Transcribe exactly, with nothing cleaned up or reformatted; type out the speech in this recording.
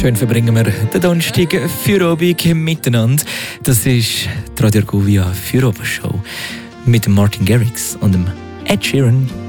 schön verbringen wir den Donnerstag Feierabend miteinander. Das ist die Radio Argovia Feierabend-Show mit dem Martin Garrix und dem Ed Sheeran.